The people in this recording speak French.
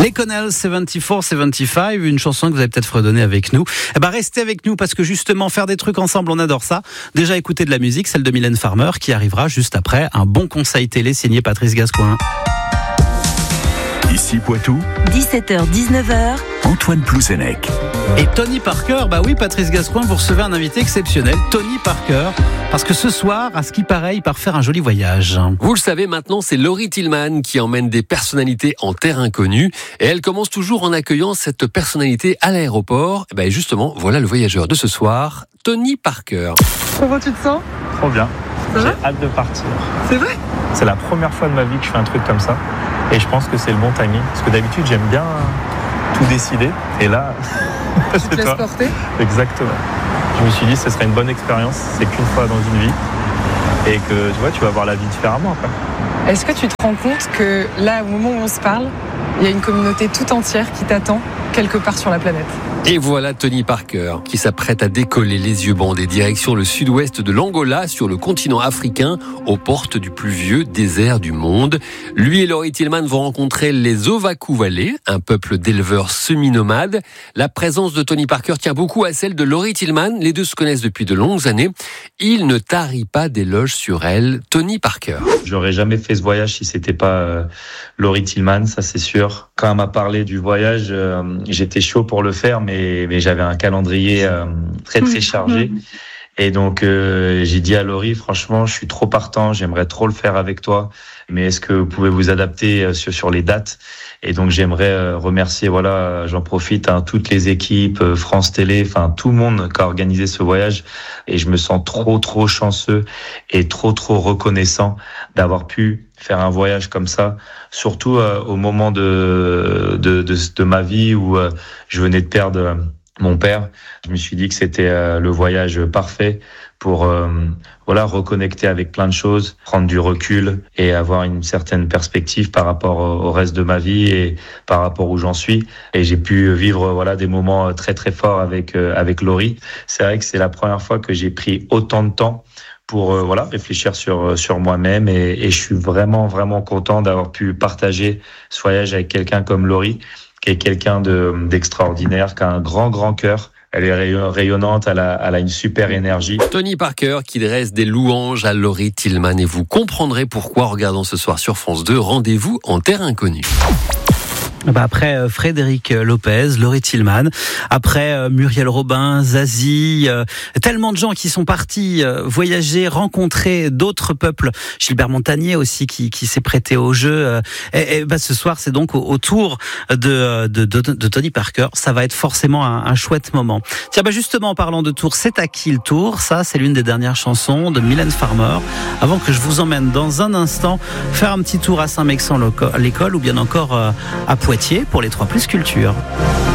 Les Connells 74-75, une chanson que vous avez peut-être fredonnée avec nous. Restez avec nous parce que justement faire des trucs ensemble, on adore ça. Déjà écouter de la musique, celle de Mylène Farmer qui arrivera juste après. Un bon conseil télé signé Patrice Gascoigne. Ici Poitou, 17h-19h, Antoine Plouzenec. Et Tony Parker, oui Patrice Gascoigne, vous recevez un invité exceptionnel, Tony Parker, parce que ce soir, à ce qui paraît, il part faire un joli voyage. Vous le savez maintenant, c'est Laurie Tillman qui emmène des personnalités en terre inconnue et elle commence toujours en accueillant cette personnalité à l'aéroport. Et justement, voilà le voyageur de ce soir, Tony Parker. Comment tu te sens ? Trop bien. Ça va ? J'ai hâte de partir. C'est vrai ? C'est la première fois de ma vie que je fais un truc comme ça. Et je pense que c'est le bon timing. Parce que d'habitude, j'aime bien tout décider. Et là, Tu te laisses porter ? Exactement. Je me suis dit, ce serait une bonne expérience. C'est qu'une fois dans une vie. Et que tu vas voir la vie différemment après. Est-ce que tu te rends compte que là, au moment où on se parle, il y a une communauté tout entière qui t'attend quelque part sur la planète ? Et voilà Tony Parker qui s'apprête à décoller les yeux bandés direction le sud-ouest de l'Angola sur le continent africain aux portes du plus vieux désert du monde. Lui et Laurie Tillman vont rencontrer les Ovakou-Valais, un peuple d'éleveurs semi-nomades. La présence de Tony Parker tient beaucoup à celle de Laurie Tillman. Les deux se connaissent depuis de longues années. Il ne tarit pas d'éloges sur elle. Tony Parker. J'aurais jamais fait ce voyage si c'était pas Laurie Tillman, ça c'est sûr. Quand elle m'a parlé du voyage, j'étais chaud pour le faire, mais j'avais un calendrier très très chargé. Et donc j'ai dit à Laurie, franchement, je suis trop partant, j'aimerais trop le faire avec toi, mais est-ce que vous pouvez vous adapter sur les dates ? Et donc j'aimerais remercier, j'en profite, toutes les équipes, France Télé, tout le monde qui a organisé ce voyage. Et je me sens trop chanceux et trop reconnaissant d'avoir pu faire un voyage comme ça, surtout au moment de ma vie où je venais de perdre mon père. Je me suis dit que c'était le voyage parfait pour reconnecter avec plein de choses, prendre du recul et avoir une certaine perspective par rapport au reste de ma vie et par rapport où j'en suis. Et j'ai pu vivre des moments très forts avec Laurie. C'est vrai que c'est la première fois que j'ai pris autant de temps pour réfléchir sur moi-même et je suis vraiment content d'avoir pu partager ce voyage avec quelqu'un comme Laurie, qui est quelqu'un d'extraordinaire, qui a un grand cœur. Elle est rayonnante, elle a une super énergie. Tony Parker qui dresse des louanges à Laurie Tillman et vous comprendrez pourquoi en regardant ce soir sur France 2, rendez-vous en terre inconnue. Après Frédéric Lopez, Laurie Tillman, après Muriel Robin, Zazie, tellement de gens qui sont partis voyager, rencontrer d'autres peuples. Gilbert Montagnier aussi qui s'est prêté au jeu. Ce soir, c'est donc au tour de Tony Parker. Ça va être forcément un chouette moment. Tiens, justement, en parlant de tour, c'est à qui le tour ? Ça, c'est l'une des dernières chansons de Mylène Farmer. Avant que je vous emmène dans un instant faire un petit tour à Saint-Mexan l'école ou bien encore à Poitiers pour les 3 plus culture.